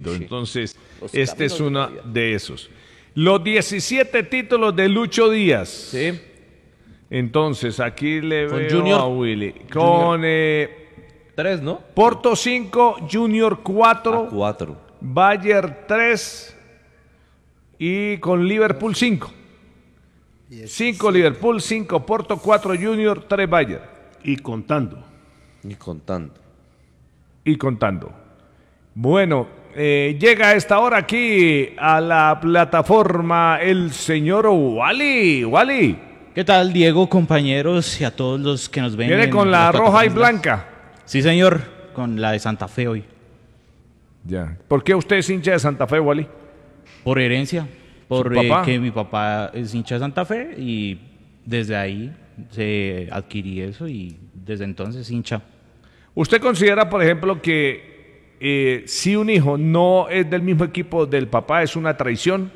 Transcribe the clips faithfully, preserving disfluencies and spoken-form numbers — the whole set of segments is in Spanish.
distinto. Sí. Entonces, Los este es caminos de uno la vida. de esos. Los diecisiete títulos de Lucho Díaz. Sí. Entonces, aquí le Con veo Junior. a Willy. Con eh, Tres, ¿no? Porto cinco, Junior cuatro, A cuatro. Bayern tres y con Liverpool cinco. cinco Liverpool, cinco Porto, cuatro Junior, tres Bayern. Y contando. Ni contando. Y contando. Bueno, eh, llega a esta hora aquí a la plataforma el señor Wally. Wally, ¿Qué tal, Diego, compañeros y a todos los que nos ven? viene en con la las roja y plataformas? blanca. Sí, señor, con la de Santa Fe hoy. Ya. ¿Por qué usted es hincha de Santa Fe, Wally? Por herencia, por ¿Su eh, papá? que mi papá es hincha de Santa Fe y desde ahí se adquirí eso y desde entonces hincha. ¿Usted considera, por ejemplo, que eh, si un hijo no es del mismo equipo del papá, es una traición?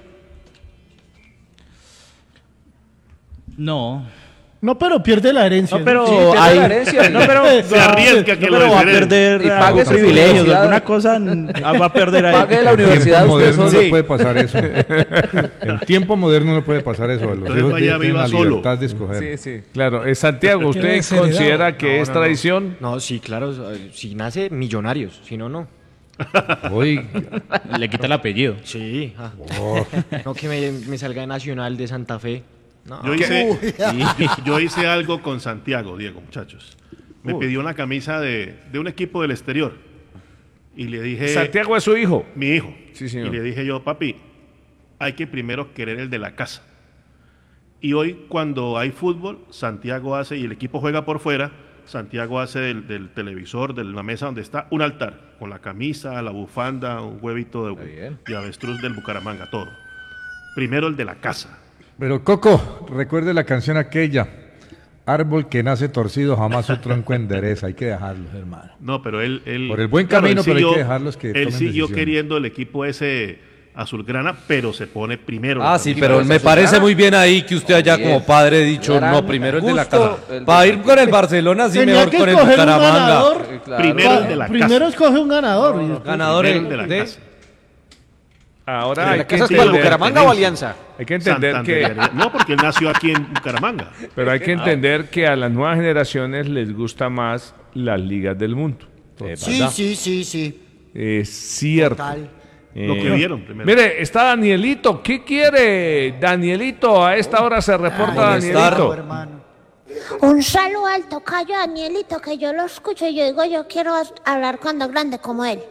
No, No, pero pierde la herencia. no, pero Sí, pierde hay- la herencia. no, pero Se arriesga que no, lo pero va a deshereden. perder Y pague algunos su privilegios, universidad. alguna cosa mm, va a perder ahí. Pague la En universidad tiempo usted moderno solo. no le puede pasar eso. En tiempo moderno no puede pasar eso. Los Entonces hijos vaya, tienen viva la solo. libertad de escoger. Sí, sí. Claro, eh, Santiago, ¿usted Tiene desheredado. considera que No, es no, no. traición? No, sí, claro. Si nace, millonarios. Si no, no. Hoy, Le quita el apellido. Sí. ah. No que me, me salga de Nacional de Santa Fe. No. Yo hice, Sí. yo hice algo con Santiago, Diego, muchachos. Me pidió una camisa de, de un equipo del exterior. Y le dije... Santiago es su hijo. Mi hijo. Sí, señor. Y le dije yo, papi, hay que primero querer el de la casa. Y hoy cuando hay fútbol, Santiago hace, y el equipo juega por fuera, Santiago hace del, del televisor, de la mesa donde está, un altar, con la camisa, la bufanda, un huevito Está de, bien. de avestruz del Bucaramanga, todo. Primero el de la casa. pero Coco, recuerde la canción aquella. Árbol que nace torcido jamás su tronco endereza. Hay que dejarlos, hermano. No, pero él... él Por el buen claro, camino, él pero hay siguió- que dejarlos que Él tomen siguió decisiones. queriendo el equipo ese azulgrana, pero se pone primero. Ah, la sí, camisa. pero me parece muy bien ahí que usted haya como padre dicho, Gran no, primero el de la gusto, casa. el de- Para ir con el Barcelona, sí, Tenía mejor que con el escoger un Bucaramanga. ganador. Eh, claro. Primero el de la Primero casa. escoge un ganador. y después- Ganador Primero el el de la de... casa. Ahora ¿La hay que casa es para el entender, Bucaramanga o Alianza? hay que entender que, Santander. No, porque él nació aquí en Bucaramanga. pero hay que entender que a las nuevas generaciones les gusta más las ligas del mundo. Sí, sí, sí, sí. Es cierto. Total. Eh, Lo que vieron primero. Mire, está Danielito. ¿Qué quiere Danielito? A esta hora se reporta Ay, Danielito. Hermano. Un saludo al tocayo Danielito, que yo lo escucho y yo digo, yo quiero hablar cuando grande como él.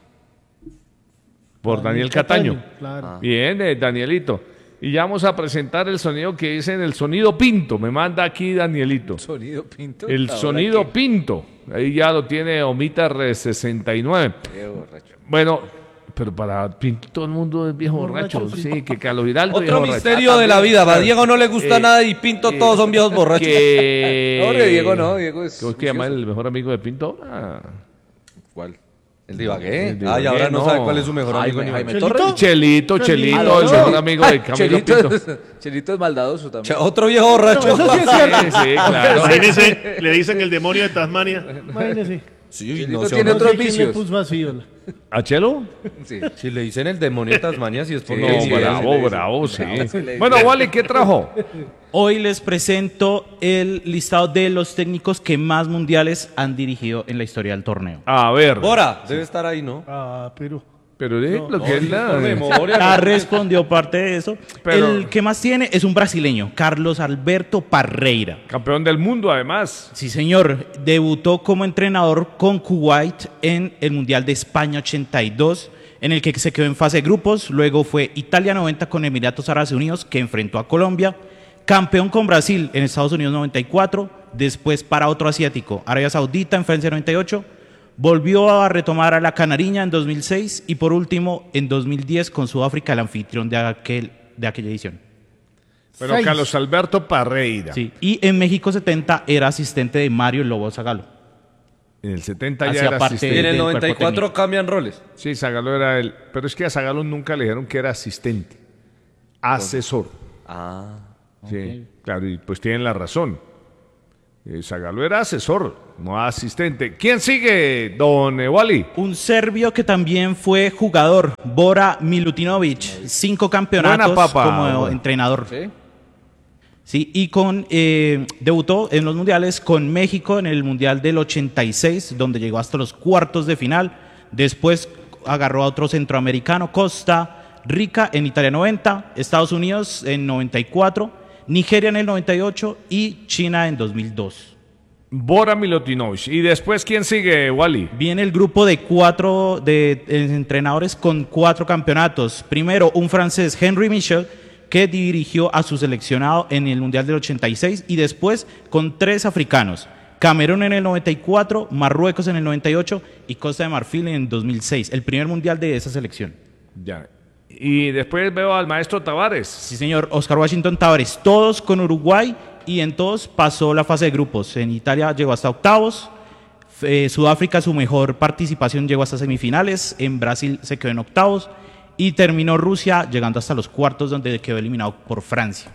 Por Daniel Cataño. Claro. Bien, eh, Danielito. Y ya vamos a presentar el sonido que dicen el sonido Pinto. Me manda aquí Danielito. Sonido Pinto. El Ahora sonido que- Pinto. Ahí ya lo tiene Omitar sesenta y nueve. Qué borracho. Bueno, pero para Pinto todo el mundo es viejo borracho. Sí, que Carlos Giraldo es viejo Otro borracho. misterio de la vida. A Diego no le gusta nada y Pinto todos son viejos borrachos. Que... No, de Diego no, Diego es ¿Cómo es que llama el mejor amigo de Pinto? Ah, ¿Cuál? El de Ibagué. El de Ah, y ahora Ibagué, no no. sabe cuál es su mejor amigo. Jaime, ni Jaime ¿Chelito? Torres. Chelito, Chelito, el mejor amigo de Camilo Chelito, Pinto. es- Chelito es maldadoso también. Che, Otro viejo borracho. Eso sí es cierto. Sí, sí, claro. Imagínense, le dicen el demonio de Tasmania. Imagínese. Sí, Chelito no sé, tiene No otros sé quién le vicios. puso así, hola. ¿A Chelo? Sí. Si le dicen el demonio de Tasmania, si es por No, lo sí, bravo, sí, sí. bravo, sí. sí, sí. Bueno, Wally, ¿qué trajo? Hoy les presento el listado de los técnicos que más mundiales han dirigido en la historia del torneo. A ver. Bora, debe estar ahí, ¿no? Ah, pero. Pero de lo que es la... Por memoria. Ya respondió parte de eso. Pero- El que más tiene es un brasileño, Carlos Alberto Parreira. Campeón del mundo, además. Sí, señor. Debutó como entrenador con Kuwait en el Mundial de España ochenta y dos, en el que se quedó en fase de grupos. Luego fue Italia noventa con Emiratos Árabes Unidos, que enfrentó a Colombia. Campeón con Brasil en Estados Unidos noventa y cuatro. Después para otro asiático, Arabia Saudita en Francia noventa y ocho. Volvió a retomar a la Canariña en dos mil seis. Y por último, en dos mil diez con Sudáfrica, el anfitrión de, aquel, de aquella edición. Pero Seis. Carlos Alberto Parreira. Sí. Y en México setenta era asistente de Mario Lobo Zagalo. En el setenta ya Hacía era parte Y asistente. en el del noventa y cuerpo cuatro técnico. cambian roles. Sí, Zagalo era él. Pero es que a Zagalo nunca le dijeron que era asistente. Asesor. Ah. Sí, claro, y pues tienen la razón. Eh, Zagallo era asesor, no asistente. ¿Quién sigue, don eh, Wally? Un serbio que también fue jugador, Bora Milutinovic, cinco campeonatos Buena papa, como bueno. entrenador. ¿Sí? Sí, y con eh, debutó en los mundiales con México en el Mundial del ochenta y seis, donde llegó hasta los cuartos de final. Después agarró a otro centroamericano, Costa Rica en Italia noventa, Estados Unidos en noventa y cuatro, Nigeria en el noventa y ocho y China en dos mil dos. Bora Milutinovic. ¿Y después quién sigue, Wally? Viene el grupo de cuatro de, de entrenadores con cuatro campeonatos. Primero, un francés, Henry Michel, que dirigió a su seleccionado en el Mundial del ochenta y seis, y después con tres africanos, Camerún en el noventa y cuatro, Marruecos en el noventa y ocho y Costa de Marfil en el dos mil seis, el primer Mundial de esa selección. Ya. Y después veo al maestro Tavares. Sí, señor, Oscar Washington Tavares, todos con Uruguay, y en todos pasó la fase de grupos. En Italia llegó hasta octavos, eh, Sudáfrica su mejor participación llegó hasta semifinales, en Brasil se quedó en octavos, y terminó Rusia llegando hasta los cuartos, donde quedó eliminado por Francia.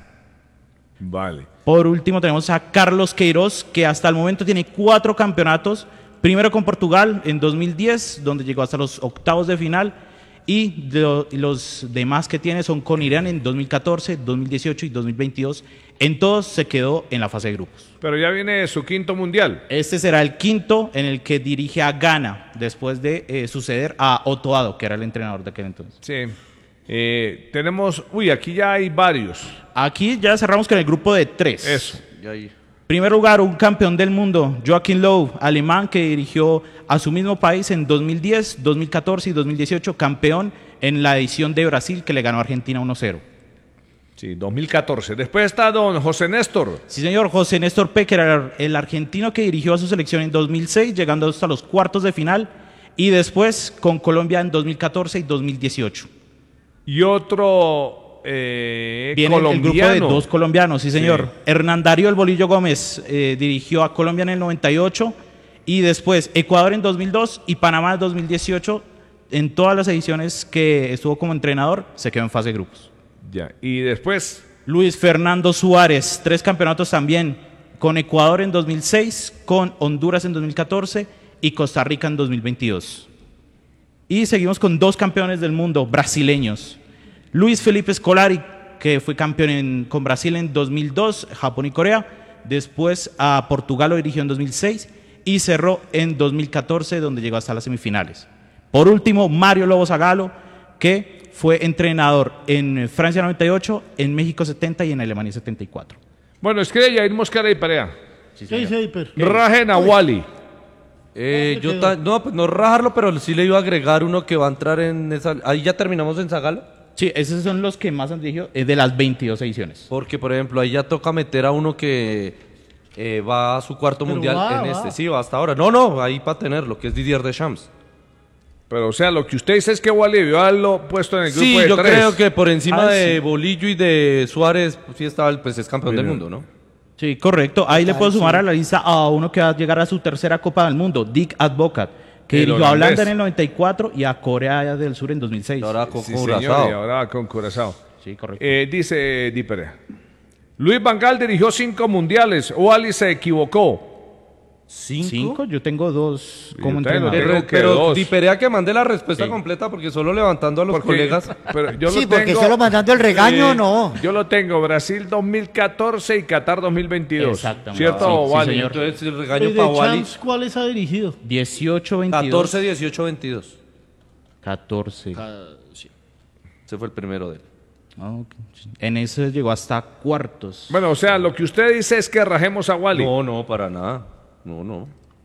Vale. Por último tenemos a Carlos Queiroz, que hasta el momento tiene cuatro campeonatos. Primero con Portugal en dos mil diez, donde llegó hasta los octavos de final. Y de, los demás que tiene son con Irán en dos mil catorce, dos mil dieciocho y dos mil veintidós. En todos se quedó en la fase de grupos. Pero ya viene su quinto mundial. Este será el quinto en el que dirige a Ghana, después de eh, suceder a Otto Addo, que era el entrenador de aquel entonces. Sí. Eh, tenemos, uy, aquí ya hay varios. Aquí ya cerramos con el grupo de tres. Eso. Y ahí. Primer lugar, un campeón del mundo, Joachim Löw, alemán, que dirigió a su mismo país en dos mil diez, dos mil catorce y dos mil dieciocho, campeón en la edición de Brasil, que le ganó a Argentina uno cero. Sí, dos mil catorce. Después está don José Néstor. Sí, señor, José Néstor Pecker, era el argentino que dirigió a su selección en dos mil seis, llegando hasta los cuartos de final, y después con Colombia en dos mil catorce y dos mil dieciocho. Y otro eh, Viene colombiano. el grupo de dos colombianos, sí, señor. Sí. Hernán Darío El Bolillo Gómez eh, dirigió a Colombia en el noventa y ocho, y después Ecuador en dos mil dos y Panamá en dos mil dieciocho. En todas las ediciones que estuvo como entrenador, se quedó en fase de grupos. Ya. Y después, Luis Fernando Suárez, tres campeonatos también, con Ecuador en dos mil seis, con Honduras en dos mil catorce y Costa Rica en dos mil veintidós. Y seguimos con dos campeones del mundo brasileños. Luis Felipe Scolari, que fue campeón en, con Brasil en dos mil dos, Japón y Corea. Después a Portugal lo dirigió en dos mil seis y cerró en dos mil catorce, donde llegó hasta las semifinales. Por último, Mario Lobo Zagallo, que fue entrenador en Francia noventa y ocho, en México setenta y en Alemania setenta y cuatro. bueno, escribe Yair Mosquera y Perea. ¿Qué dice Hiper? Rajen a Wally. Eh, yo ta- no, pues no rajarlo, pero sí le iba a agregar uno que va a entrar en esa. Ahí ya terminamos en Zagalo. Sí, esos son los que más han dirigido eh, de las veintidós ediciones. Porque, por ejemplo, ahí ya toca meter a uno que eh, va a su cuarto Pero mundial va, en va. este. Sí, va hasta ahora. No, no, ahí para tenerlo, que es Didier Deschamps. Pero, o sea, lo que usted dice es que Wally debió haberlo puesto en el grupo Sí, de yo tres. creo que por encima Ah, de sí. Bolillo y de Suárez, pues sí estaba, el- pues es campeón del Mira. mundo, ¿no? Sí, correcto. Ahí le puedo sumar a la lista a uno que va a llegar a su tercera Copa del Mundo, Dick Advocat, que El dirigió a holandés. Holanda en el noventa y cuatro y a Corea del Sur en dos mil seis. Y ahora con Sí, Curazao. señor, y ahora con Curazao. Sí, correcto. Eh, dice Di Perea. Luis Van Gaal dirigió cinco mundiales. Wally se equivocó. ¿Cinco? ¿Cinco? Yo tengo dos como Yo también lo entrenador. tengo. Pero, que pero dos. Di Perea que mande la respuesta Sí. completa porque solo levantando a los Porque- colegas. Pero yo Sí, lo porque tengo, solo mandando el regaño, eh, no. Yo lo tengo, Brasil dos mil catorce y Qatar dos mil veintidós. Exactamente. ¿Cierto, Sí, sí, Wally? señor. Entonces el ¿Y regaño de para Wally. Champs cuáles ha dirigido? dieciocho, veintidós. catorce, dieciocho, veintidós. catorce. Ese fue el primero de él. Ah, ok. En ese llegó hasta cuartos. Bueno, o sea, lo que usted dice es que rajemos a Wally. No, no, para nada. No, no.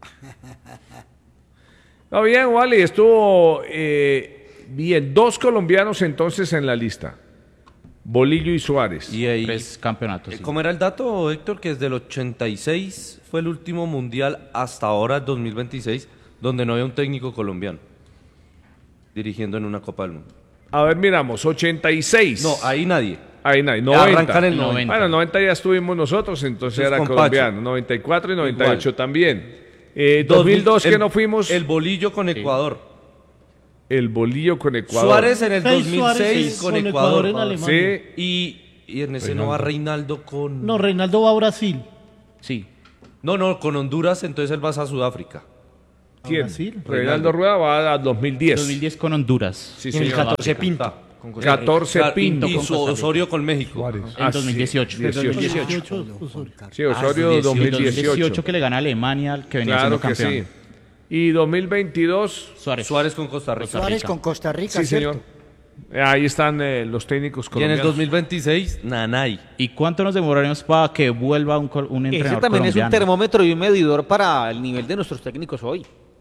No, bien, Wally, estuvo eh, bien. Dos colombianos entonces en la lista. Bolillo y Suárez. Y ahí. Tres campeonatos. Eh, sí. ¿Cómo era el dato, Héctor? Que desde el ochenta y seis fue el último mundial hasta ahora, dos mil veintiséis, donde no había un técnico colombiano dirigiendo en una Copa del Mundo. A ver, miramos, ochenta y seis. No, ahí nadie. Ahí no hay, noventa. Arrancan el noventa. noventa. Bueno, noventa ya estuvimos nosotros, entonces Entonces, era con colombiano. noventa y cuatro y noventa y ocho Igual. también. Eh, dos mil dos que el- no fuimos. El El, bolillo con Ecuador. bolillo con Ecuador. Suárez en el Seis dos mil Suárez, seis sí, con, con Ecuador. Ecuador en Alemania. Sí. Y, y en ese no va Reinaldo con... No, Reinaldo va a Brasil. Sí. No, no, con Honduras, entonces él va a Sudáfrica. ¿Quién? Brasil. Reinaldo Rueda va a dos mil diez. dos mil diez con Honduras. Sí, Y en el señor. catorce Pinto. con Costa Rica. catorce Claro, Pinto. y con su Costa Rica. Osorio con México. Suárez. En Ah, dos mil sí, dieciocho. dieciocho. dieciocho, Osorio. Sí, Osorio Ah, dos mil dieciocho. dieciocho que le gana a Alemania, que venía Claro siendo que campeón. sí. Y dos mil veintidós, Suárez. Suárez con Costa Rica. Suárez con Costa Rica, sí, ¿cierto? señor. Ahí están eh, los técnicos Y en colombianos. el dos mil veintiséis, Nanay. ¿Y cuánto nos demoraremos para que vuelva un, col- un entrenador Ese también es un colombiano? termómetro y un medidor para el nivel de nuestros técnicos hoy.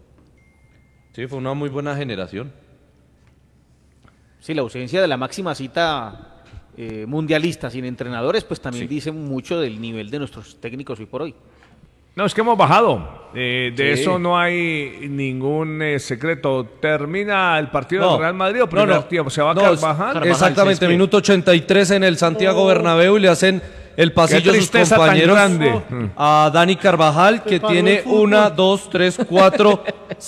Sí, fue una muy buena generación. Sí, la ausencia de la máxima cita eh, mundialista sin entrenadores, pues también Sí. dice mucho del nivel de nuestros técnicos hoy por hoy. No, es que hemos bajado. Eh, de Sí. eso no hay ningún eh, secreto. Termina el partido No. del Real Madrid o No, primer no. tiempo. Se va a No, Carvajal. Exactamente, minuto ochenta y tres en el Santiago Bernabéu y le hacen el pasillo a sus tristeza tan compañeros grande. a Dani Carvajal, que paró tiene el fútbol. una, dos, tres, cuatro,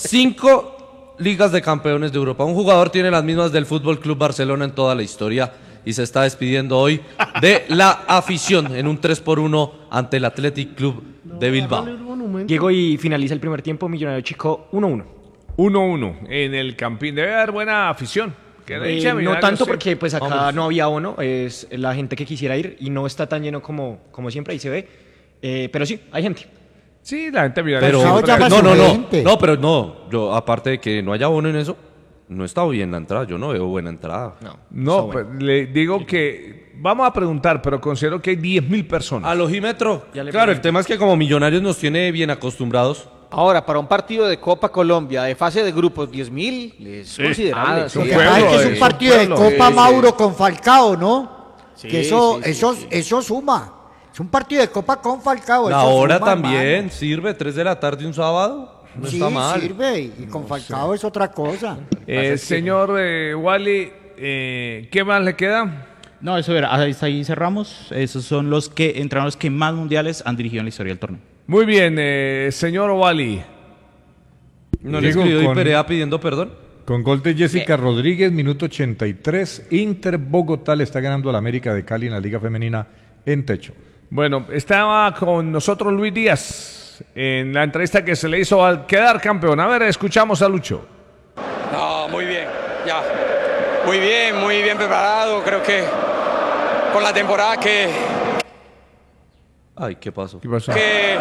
cinco ligas de campeones de Europa. Un jugador tiene las mismas del Fútbol Club Barcelona en toda la historia y se está despidiendo hoy de la afición en un tres por uno ante el Athletic Club de Bilbao. Dale el monumento. Diego, y finaliza el primer tiempo, Millonario Chico uno uno. uno uno en el Campín. Debe haber buena afición. Que Eh, hincha no Millonarios, tanto sí. porque pues acá Vamos. no había bono, es la gente que quisiera ir y no está tan lleno como, como siempre, ahí se ve. Eh, pero sí, hay gente. Sí, la gente Millonarios Pero, Falcao siempre- llama a no, su no, no, gente. no, pero no, yo aparte de que no haya bono en eso, no está bien la entrada, yo no veo buena entrada. No, No, está bueno. pues, le digo que vamos a preguntar, pero considero que hay diez mil personas. Al ojímetro, Ya le claro, el pregunto. tema es que como Millonarios nos tiene bien acostumbrados. Ahora, para un partido de Copa Colombia de fase de grupos, diez mil es considerable. Ah, sí. Lo que Un pasa es que pueblo, es eh, un partido de un pueblo. Copa Sí, sí. Mauro con Falcao, ¿no? Sí, que eso, sí, sí, eso, sí. eso suma. Es un partido de Copa con Falcao. La eso hora suma, también hermano. sirve, tres de la tarde un sábado, no Sí, está mal. sirve. Y con Falcao es otra cosa. Eh, señor eh, Wally, eh, ¿qué más le queda? No, eso era, ahí, ahí cerramos. Esos son los que entrenadores que más mundiales han dirigido en la historia del torneo. Muy bien, eh, señor Wally. ¿No le Digo, escribió con- y Perea pidiendo perdón? Con gol de Jessica Rodríguez, minuto ochenta y tres, Inter Bogotá le está ganando al América de Cali en la Liga Femenina en techo. Bueno, estaba con nosotros Luis Díaz en la entrevista que se le hizo al quedar campeón. A ver, escuchamos a Lucho. No, muy bien, ya. Muy bien, muy bien preparado. Creo que con la temporada que, Ay, ¿qué pasó? ¿Qué pasó? que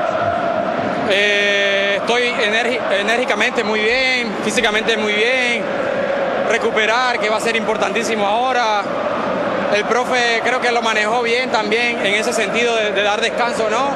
eh, estoy enérgi- enérgicamente muy bien, físicamente muy bien. Recuperar, que va a ser importantísimo ahora. El profe creo que lo manejó bien también en ese sentido de, de dar descanso, ¿no?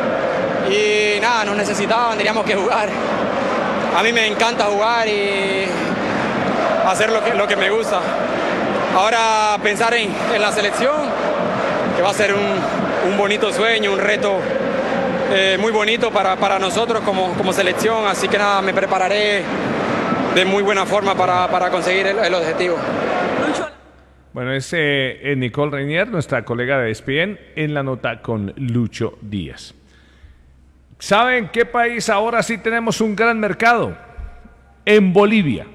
Y nada, nos necesitaban, teníamos que jugar. A mí me encanta jugar y hacer lo que, lo que me gusta. Ahora pensar en, en la selección, que va a ser un, un bonito sueño, un reto eh, muy bonito para, para nosotros como, como selección. Así que nada, me prepararé de muy buena forma para, para conseguir el, el objetivo. Bueno, es eh, eh, Nicole Reinier, nuestra colega de E S P N, en la nota con Lucho Díaz. ¿Saben qué país ahora sí tenemos un gran mercado? En Bolivia.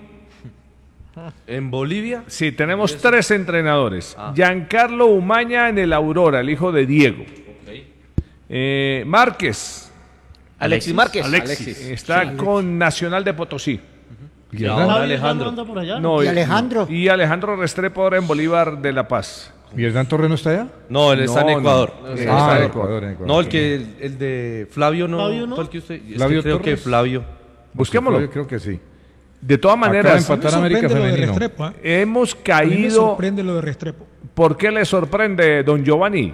¿En Bolivia? Sí, tenemos tres entrenadores. Giancarlo Umaña en el Aurora, el hijo de Diego. Eh, Márquez. Alexis Márquez. Alexis. Está con Nacional de Potosí. Y ahora Javi Alejandro. anda por allá. No, ¿Y Alejandro? Y Alejandro Restrepo ahora en Bolívar de La Paz. ¿Y Hernán Torres no está allá? No, él está No, en no. Ecuador. No, Ah, está en en Ecuador, en Ecuador. No, el que el, el de Flavio no. Flavio no. ¿Cuál que usted? Es Flavio que creo Torres. que Flavio. Busquémoslo. Yo creo que sí. De todas Acaba de maneras, empatar América sorprende lo de Femenino. Restrepo, ¿ah? hemos A mí me caído. sorprende lo de Restrepo. ¿Por qué le sorprende, don Giovanni?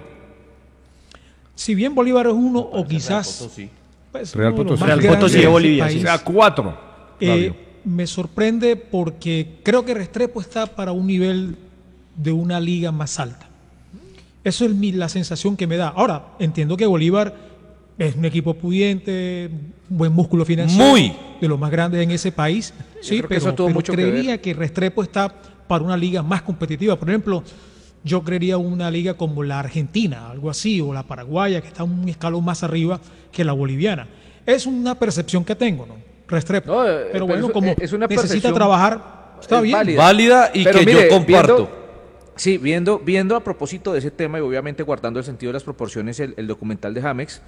Si bien Bolívar es uno o quizás pues, Real uno de los Potosí. más Real grandes Potosí de del Bolivia, país, sí. O sea, cuatro. eh, Flavio. me sorprende porque creo que Restrepo está para un nivel de una liga más alta. Eso es mi- la sensación que me da. Ahora, entiendo que Bolívar es un equipo pudiente, un buen músculo financiero, Muy. de los más grandes en ese país. Sí, creo que pero, eso tuvo pero mucho que creería que, Restrepo está para una liga más competitiva. Por ejemplo, yo creería una liga como la Argentina, algo así, o la Paraguaya, que está un escalón más arriba que la boliviana. Es una percepción que tengo, ¿no? Restrepo. No, eh, pero pero bueno, es- como es una necesita percepción- trabajar, está es bien. válida. Válida y Pero que mire, yo comparto. viendo- sí, viendo, viendo a propósito de ese tema y obviamente guardando el sentido de las proporciones el, el documental de Jamex,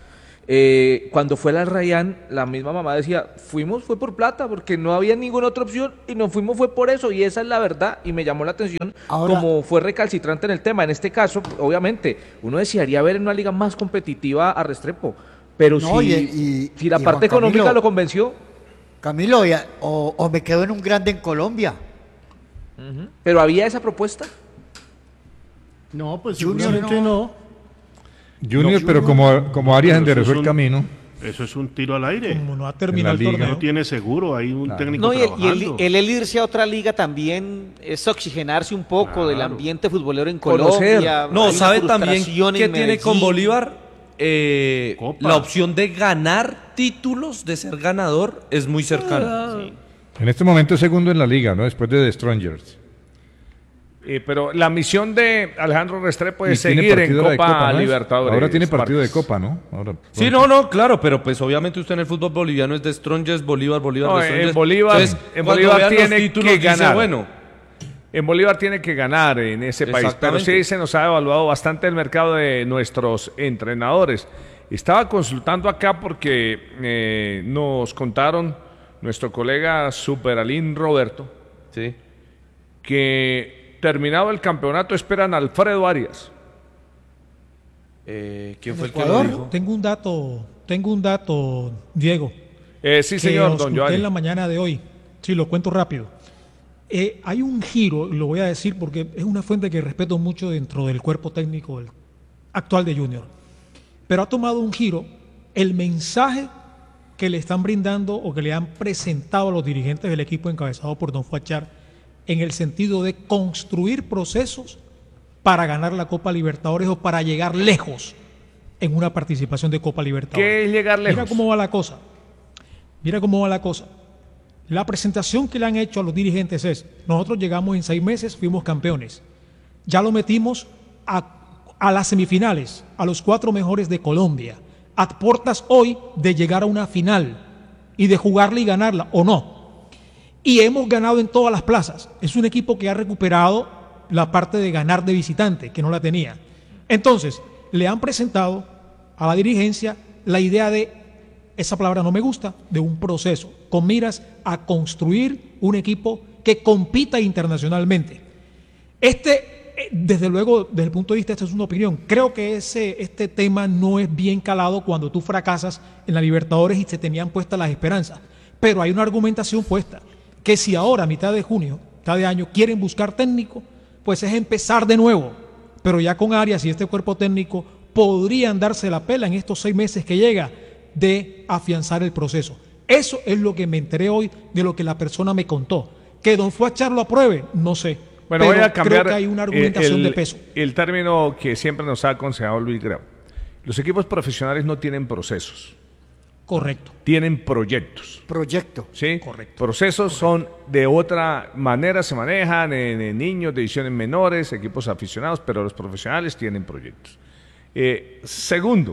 Eh, cuando fue al Rayán, la misma mamá decía, fuimos fue por plata, porque no había ninguna otra opción y nos fuimos fue por eso, y esa es la verdad, y me llamó la atención Ahora- como fue recalcitrante en el tema. En este caso, obviamente, uno desearía ver en una liga más competitiva a Restrepo, pero No, si, y- y- si la y parte Juan económica Camilo- lo convenció, Camilo, y a- o, o me quedo en un grande en Colombia. pero había esa propuesta. No, pues Junior seguramente no. Junior, pero como, como Arias Pero eso enderezó es el un- camino. Eso es un tiro al aire. Como no ha terminado En la el liga. No torneo. tiene seguro, hay un técnico No, y el, y trabajando. el- el- el irse a otra liga también es oxigenarse un poco del Claro. ambiente futbolero en Conocer. Colombia. No, Hay una ¿sabe también frustración qué en tiene con Medellín. Bolívar? Eh, Copa. la opción de ganar títulos, de ser ganador, es muy cercana. Sí. En este momento es segundo en la liga, ¿no? Después de The Strongers. Eh, pero la misión de Alejandro Restrepo Y es tiene seguir en partido Copa de Copa, ¿no es? Libertadores. Ahora tiene partido de Marcos. Copa, ¿no? Ahora, Sí, no, no, claro, pero pues obviamente usted en el fútbol boliviano es de Strongest, Bolívar, Bolívar, No, de Strongest. en Bolívar, Entonces, en cuando Bolívar vean los tiene títulos, que dice, ganar. bueno, En Bolívar tiene que ganar en ese país, pero Exactamente. sí se nos ha evaluado bastante el mercado de nuestros entrenadores. Estaba consultando acá porque eh, nos contaron nuestro colega Superalín Roberto sí. que terminado el campeonato esperan a Alfredo Arias. Eh, ¿Quién ¿En fue el que Ecuador? lo dijo? Tengo un dato, tengo un dato, Diego. Eh, sí, que señor, os don conté Joanny. en la mañana de hoy. Sí, lo cuento rápido. Eh, hay un giro, y lo voy a decir porque es una fuente que respeto mucho dentro del cuerpo técnico del actual de Junior. Pero ha tomado un giro el mensaje que le están brindando o que le han presentado a los dirigentes del equipo encabezado por Don Fuachar en el sentido de construir procesos para ganar la Copa Libertadores o para llegar lejos en una participación de Copa Libertadores. ¿Qué es llegar lejos? Mira cómo va la cosa. Mira cómo va la cosa. La presentación que le han hecho a los dirigentes es, nosotros llegamos en seis meses, fuimos campeones. Ya lo metimos a, a las semifinales, a los cuatro mejores de Colombia. A puertas hoy de llegar a una final y de jugarla y ganarla, o no. Y hemos ganado en todas las plazas. Es un equipo que ha recuperado la parte de ganar de visitante, que no la tenía. Entonces, le han presentado a la dirigencia la idea de, esa palabra no me gusta, de un proceso, con miras a construir un equipo que compita internacionalmente. Este, eh, desde luego, desde el punto de vista, esta es una opinión, creo que ese, este tema no es bien calado cuando tú fracasas en la Libertadores y se tenían puestas las esperanzas. Pero hay una argumentación puesta, que si ahora, a mitad de junio, mitad de año, quieren buscar técnico, pues es empezar de nuevo. Pero ya con Arias y este cuerpo técnico podrían darse la pela en estos seis meses que llega de afianzar el proceso. Eso es lo que me enteré hoy de lo que la persona me contó. Que Don Fuachar lo apruebe, no sé. Bueno, pero voy a cambiar creo que hay una argumentación el, de peso. el término que siempre nos ha aconsejado Luis Grau. Los equipos profesionales no tienen procesos, Correcto. tienen proyectos. Proyecto. ¿Sí? Correcto. Procesos son de otra manera, se manejan en, en niños, divisiones menores, equipos aficionados, pero los profesionales tienen proyectos. Eh, segundo,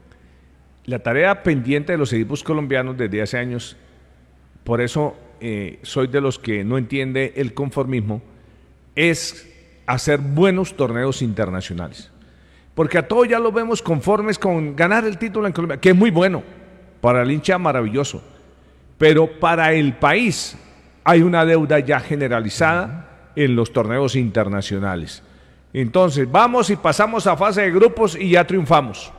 la tarea pendiente de los equipos colombianos desde hace años, por eso eh, soy de los que no entiende el conformismo, es hacer buenos torneos internacionales. Porque a todos ya los vemos conformes con ganar el título en Colombia, que es muy bueno, para el hincha maravilloso, pero para el país hay una deuda ya generalizada en los torneos internacionales. Entonces, vamos y pasamos a fase de grupos y ya triunfamos.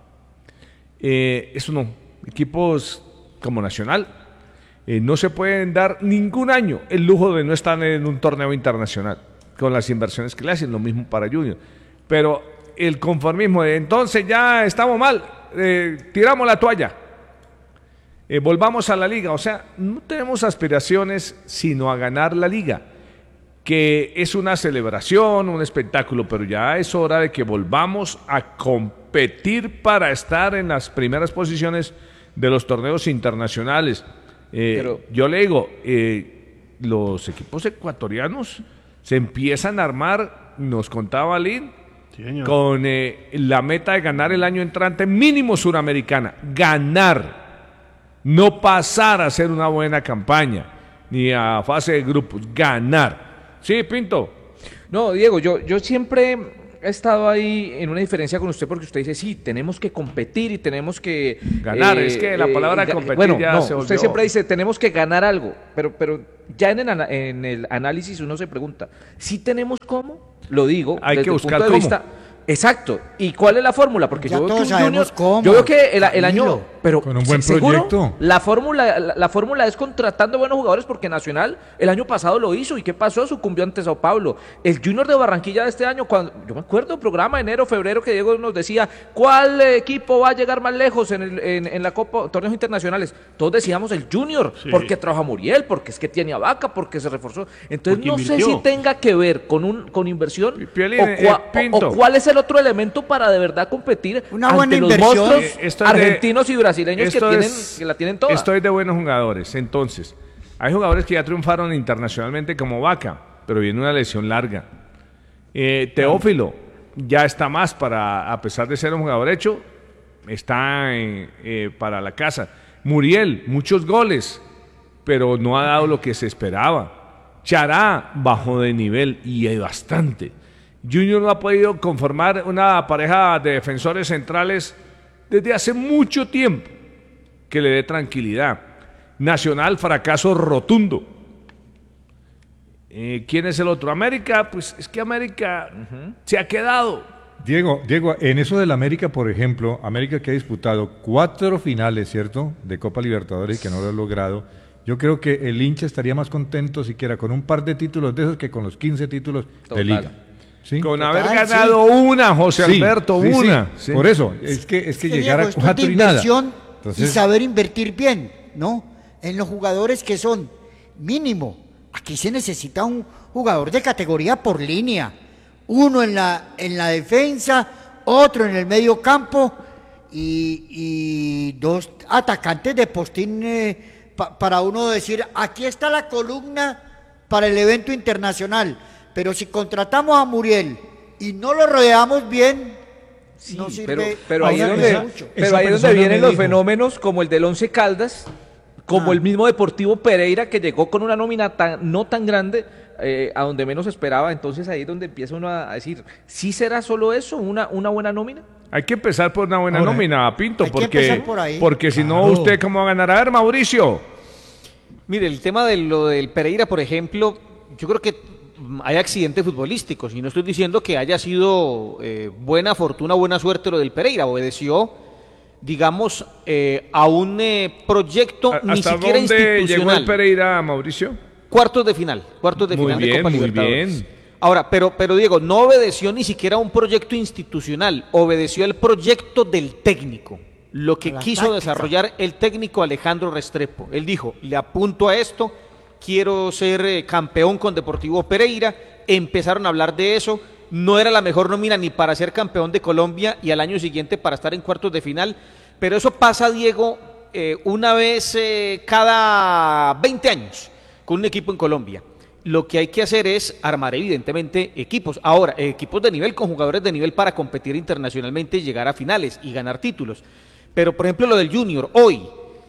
Eh, eso no, equipos como Nacional eh, no se pueden dar ningún año el lujo de no estar en un torneo internacional con las inversiones que le hacen, lo mismo para Junior. Pero el conformismo de entonces ya estamos mal, eh, tiramos la toalla, eh, volvamos a la liga, o sea, no tenemos aspiraciones sino a ganar la liga, que es una celebración, un espectáculo, pero ya es hora de que volvamos a competir para estar en las primeras posiciones de los torneos internacionales. Eh, Pero- yo le digo, eh, los equipos ecuatorianos se empiezan a armar, nos contaba Lin, Sí, señor. con eh, la meta de ganar el año entrante mínimo suramericana, ganar, no pasar a hacer una buena campaña, ni a fase de grupos, ganar. Sí, Pinto. No, Diego, yo, yo siempre he estado ahí en una diferencia con usted porque usted dice, sí, tenemos que competir y tenemos que... Ganar, es que la palabra ga- competir bueno, ya no, se volvió... usted siempre dice, tenemos que ganar algo, pero, pero ya en el, ana- en el análisis uno se pregunta, ¿sí tenemos cómo? Lo digo Hay desde que el buscar punto de cómo. vista... Exacto. ¿Y cuál es la fórmula? Porque Ya yo veo que todos un Junior, sabemos cómo, yo veo que el, el año, Camilo. pero Con un buen ¿seguro? proyecto. La fórmula, la, la fórmula es contratando buenos jugadores porque Nacional el año pasado lo hizo. ¿Y qué pasó? Sucumbió ante Sao Paulo. El Junior de Barranquilla de este año, cuando yo me acuerdo, programa enero, febrero, que Diego nos decía, ¿cuál eh, equipo va a llegar más lejos en, el, en, en la Copa, torneos internacionales? Todos decíamos el Junior, Sí. porque trabaja Muriel, porque es que tiene a Vaca, porque se reforzó. Entonces Porque no sé invirtió. si tenga que ver con un con inversión Piolín, o, eh, cua- Pinto. o cuál es el otro elemento para de verdad competir Una ante buena los inversión. monstruos Eh, esto es de- argentinos y brasileños que, esto tienen, es- que la tienen toda. Estoy de buenos jugadores. Entonces, hay jugadores que ya triunfaron internacionalmente como Vaca, pero viene una lesión larga. Eh, Teófilo ya está más para, a pesar de ser un jugador hecho, está en, eh, para la casa. Muriel, muchos goles, pero no ha dado lo que se esperaba. Chará, bajo de nivel y hay bastante. Junior no ha podido conformar una pareja de defensores centrales desde hace mucho tiempo que le dé tranquilidad. Nacional, fracaso rotundo. Eh, ¿Quién es el otro? América, pues es que América se ha quedado. Diego, Diego, en eso del América, por ejemplo, América que ha disputado cuatro finales, ¿cierto?, de Copa Libertadores y que no lo ha logrado. Yo creo que el hincha estaría más contento siquiera con un par de títulos de esos que con los quince títulos Total. de liga. ¿Sí? Con Total, haber sí. ganado una, José Sí, Alberto, sí, sí. una. Sí. Por eso, es que, es que Sí, llegar Diego, a esto es cuatro de y nada. inversión Entonces, y saber invertir bien, ¿no? En los jugadores que son mínimo. Aquí se necesita un jugador de categoría por línea. Uno en la, en la defensa, otro en el medio campo y, y dos atacantes de postín eh, pa- para uno decir, aquí está la columna para el evento internacional. Pero si contratamos a Muriel y no lo rodeamos bien, Sí, no sirve pero, pero ahí es Ahora, donde, esa- pero esa ahí es donde persona vienen me los dijo- fenómenos como el del Once Caldas, como Ah. el mismo Deportivo Pereira que llegó con una nómina tan, no tan grande eh, a donde menos esperaba. Entonces ahí es donde empieza uno a decir, ¿sí será solo eso, una, una buena nómina? Hay que empezar por una buena Ahora, nómina, Pinto, hay que porque, empezar por ahí. porque si no, Claro. ¿usted cómo va a ganar? A ver, Mauricio. Mire, el tema de lo del Pereira, por ejemplo, yo creo que mm, hay accidentes futbolísticos y no estoy diciendo que haya sido eh, buena fortuna, buena suerte lo del Pereira, obedeció, digamos, eh, a un eh, proyecto ¿A- ni ¿Hasta siquiera dónde llegó el institucional. Pereira, Mauricio? Cuartos de final, cuartos de Muy final de bien, Copa muy Libertadores. bien. Ahora, pero, pero Diego, no obedeció ni siquiera a un proyecto institucional, obedeció al proyecto del técnico, lo que La quiso táctica. desarrollar el técnico Alejandro Restrepo. Él dijo, le apunto a esto, quiero ser eh, campeón con Deportivo Pereira, empezaron a hablar de eso, no era la mejor nómina ni para ser campeón de Colombia y al año siguiente para estar en cuartos de final, pero eso pasa, Diego, eh, una vez eh, cada veinte años con un equipo en Colombia. Lo que hay que hacer es armar evidentemente equipos. Ahora, equipos de nivel con jugadores de nivel para competir internacionalmente y llegar a finales y ganar títulos. Pero por ejemplo lo del Junior hoy,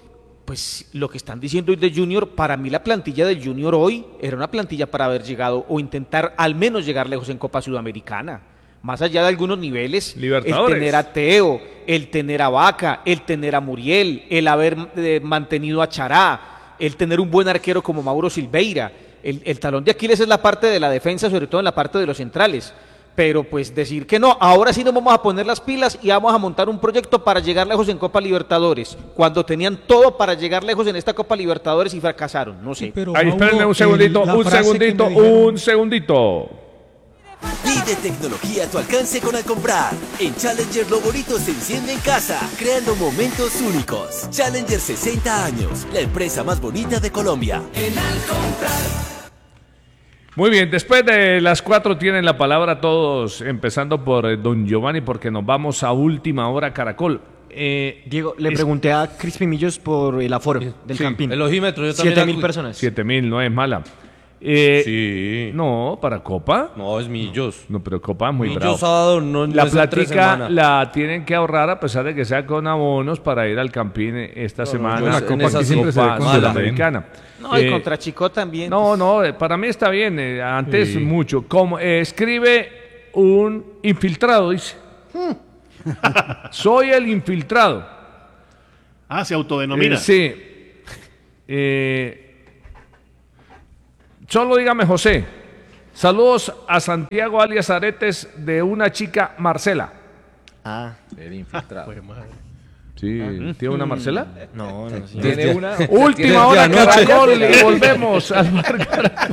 pues lo que están diciendo hoy de Junior, para mí la plantilla del Junior hoy era una plantilla para haber llegado o intentar al menos llegar lejos en Copa Sudamericana. Más allá de algunos niveles, Libertadores. el tener a Teo, el tener a Vaca, el tener a Muriel, el haber eh, mantenido a Chará, el tener un buen arquero como Mauro Silveira. El, el talón de Aquiles es la parte de la defensa, sobre todo en la parte de los centrales. Pero pues decir que no, ahora sí nos vamos a poner las pilas y vamos a montar un proyecto para llegar lejos en Copa Libertadores, cuando tenían todo para llegar lejos en esta Copa Libertadores y fracasaron, no sé. Pero, Ahí, Mauro, espérenme un el- segundito, la un frase que segundito, me dijeron- un segundito. Pide tecnología a tu alcance con Al Comprar. En Challenger lo bonito se enciende en casa, creando momentos únicos. Challenger sesenta años, la empresa más bonita de Colombia. En Al Comprar. Muy bien, después de las cuatro tienen la palabra todos, empezando por eh, don Giovanni, porque nos vamos a última hora Caracol. Eh, Diego, le es- pregunté a Crispy Millos por el aforo del Sí, Campín. el ojímetro, yo también Siete mil acu- personas. Siete mil, no es mala. Eh, Sí. No, para Copa. No, es Millos. No, pero Copa es muy Millos bravo. sábado no, no La es en tres platica semanas. la tienen que ahorrar a pesar de que sea con abonos para ir al Campín esta No, no, semana. yo en la esa Copa sí aquí siempre se Copa ve con mala. Sudamericana. No, y Eh, contra Chico también. No, no, eh, para mí está bien. eh, Antes Sí. mucho. Como, eh, escribe un infiltrado, dice. Soy el infiltrado. Ah, se autodenomina. Eh, sí. Eh, solo dígame José. Saludos a Santiago alias Aretes de una chica Marcela. Ah, el infiltrado. Sí, ¿tiene una Marcela? No, no. Sí. Tiene Desde- una. desde Última hora anoche. Caracol y volvemos al Bar Caracol.